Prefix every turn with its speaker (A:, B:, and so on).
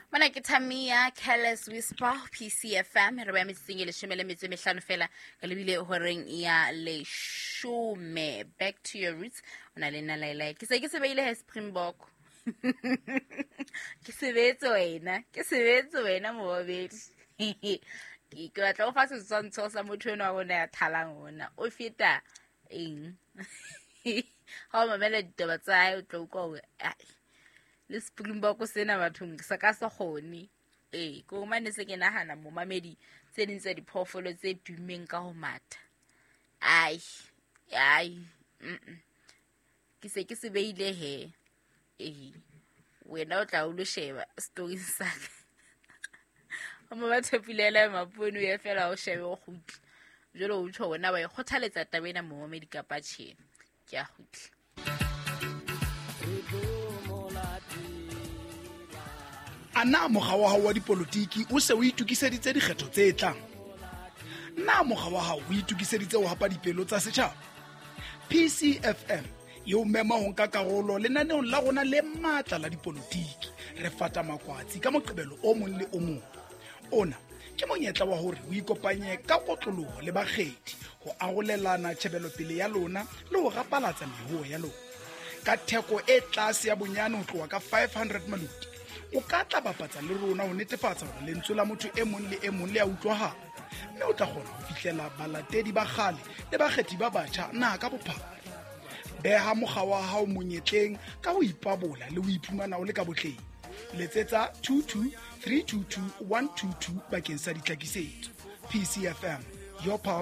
A: Mana ke Thamia Careless Whisper PCFM re ba metseng le 15 fela ka lebile horeng ya le shume. Back to your roots. Ona le nna laila ke se beile he Springbok. Ke sebetso wena mo bobedi. Ke batla o fa setshwantsho sa motho eno a bona ya thalang ona o feta eng. Ha o mamela ditaba tsa hae o tlo utlwa le Springbok sena bathong sa ka se kgone ko mane se ke nahana mo mamedi tse ding tsa diphofolo tse dumeng ka ho matha ke se beile he wena o tla o lo sheba story sa ka mo batho pilela mapono ya fela o shebe o gutla jolo o tsho wena ba ikgothaletsa tabena mo mamedi ka patsheng ke a gutla.
B: Ana mokga wa hao wa dipolotiki o se o itukiseditse dikgetho tse tlang. Na mokga wa hao o itukiseditse ho hapa dipelo tsa setjhaba. PCFM yo mema ho nka karolo lenaneong la rona le matla la dipolotiki re fata makwatsi ka moqebelo o mong le o mong. Ona ke monyetla wa hore o ikopanye ka kotloloho le bakgethi ho arolelana tjhebelopele ya lona le ho rapalatsa meruo ya lona. Ka theko e tlase ya bonyane ho tloha ka 500 maluti. O ka tla bapatsa le rona ho netefatsa hore lentswe la motho e mong le e mong le a utlwahala. Mme o tla kgona ho fihlela balatedi ba kgale le bakgethi ba batjha naha ka bophara. Beha mokga wa hao monyetleng ka ho ipabola le ho iphumana o le ka botleng. Letsetsa 22 322 122 bakeng sa ditlhakisetso. PCFM, your power.